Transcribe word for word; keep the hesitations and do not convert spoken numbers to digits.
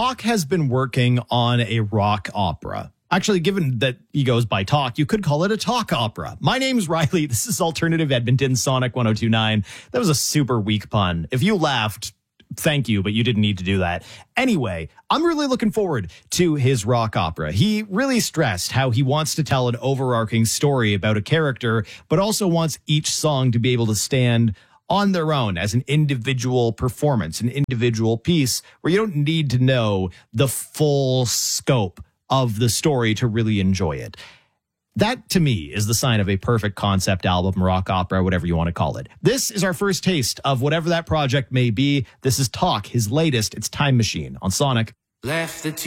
Talk has been working on a rock opera. Actually, given that he goes by Talk, you could call it a talk opera. My name's Riley. This is Alternative Edmonton, Sonic one oh two point nine. That was a super weak pun. If you laughed, thank you, but you didn't need to do that. Anyway, I'm really looking forward to his rock opera. He really stressed how he wants to tell an overarching story about a character, but also wants each song to be able to stand on their own as an individual performance, an individual piece where you don't need to know the full scope of the story to really enjoy it. That, to me, is the sign of a perfect concept album, rock opera, whatever you want to call it. This is our first taste of whatever that project may be. This is Talk, his latest. It's Time Machine on Sonic. Left the